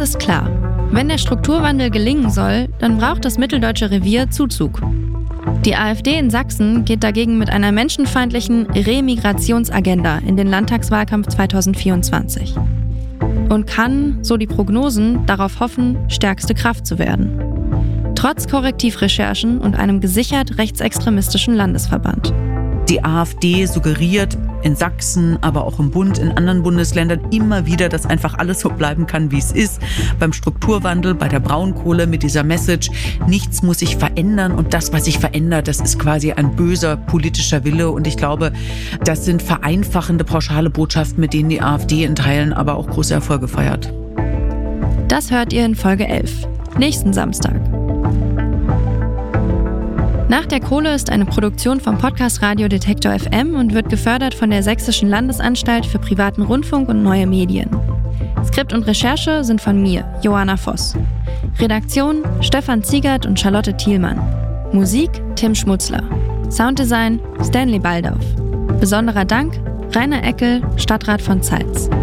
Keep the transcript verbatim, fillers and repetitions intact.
ist klar. Wenn der Strukturwandel gelingen soll, dann braucht das mitteldeutsche Revier Zuzug. Die AfD in Sachsen geht dagegen mit einer menschenfeindlichen Remigrationsagenda in den Landtagswahlkampf zweitausendvierundzwanzig. Und kann, so die Prognosen, darauf hoffen, stärkste Kraft zu werden. Trotz Korrektivrecherchen und einem gesichert rechtsextremistischen Landesverband. Die AfD suggeriert in Sachsen, aber auch im Bund, in anderen Bundesländern immer wieder, dass einfach alles so bleiben kann, wie es ist. Beim Strukturwandel, bei der Braunkohle mit dieser Message, nichts muss sich verändern und das, was sich verändert, das ist quasi ein böser politischer Wille. Und ich glaube, das sind vereinfachende, pauschale Botschaften, mit denen die AfD in Teilen aber auch große Erfolge feiert. Das hört ihr in Folge elf, nächsten Samstag. Nach der Kohle ist eine Produktion vom Podcast Radio Detektor F M und wird gefördert von der Sächsischen Landesanstalt für privaten Rundfunk und neue Medien. Skript und Recherche sind von mir, Johanna Voss. Redaktion Stefan Ziegert und Charlotte Thielmann. Musik Tim Schmutzler. Sounddesign Stanley Baldauf. Besonderer Dank Rainer Eckel, Stadtrat von Zeitz.